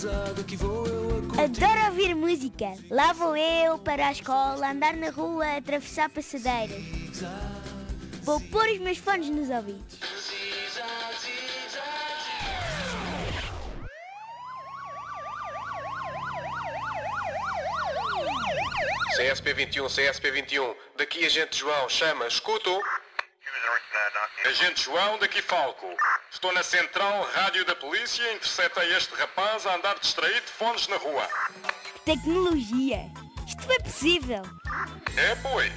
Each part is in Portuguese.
Adoro ouvir música. Lá vou eu para a escola, andar na rua, atravessar passadeiras. Vou pôr os meus fones nos ouvidos. CSP21, CSP21, daqui agente João, chama, escuto. Agente João, daqui Falco. Estou na central rádio da polícia, interceptei este rapaz a andar distraído de fones na rua. Tecnologia. Isto é possível. É, pois.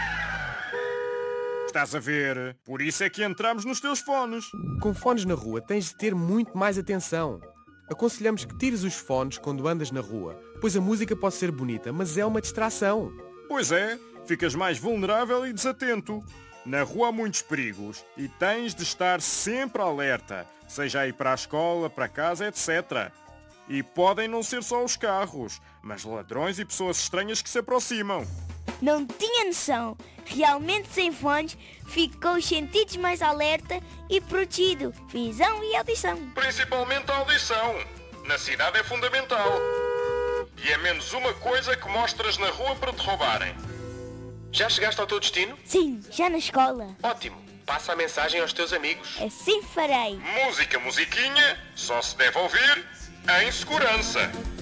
Estás a ver? Por isso é que entramos nos teus fones. Com fones na rua tens de ter muito mais atenção. Aconselhamos que tires os fones quando andas na rua, pois a música pode ser bonita, mas é uma distração. Pois é, ficas mais vulnerável e desatento. Na rua há muitos perigos e tens de estar sempre alerta, seja a ir para a escola, para casa, etc. E podem não ser só os carros, mas ladrões e pessoas estranhas que se aproximam. Não tinha noção. Realmente sem fones fico com os sentidos mais alerta e protegido. Visão e audição. Principalmente a audição. Na cidade é fundamental. E é menos uma coisa que mostras na rua para te roubarem. Já chegaste ao teu destino? Sim, já na escola. Ótimo. Passa a mensagem aos teus amigos. Assim farei. Música, musiquinha, só se deve ouvir em segurança.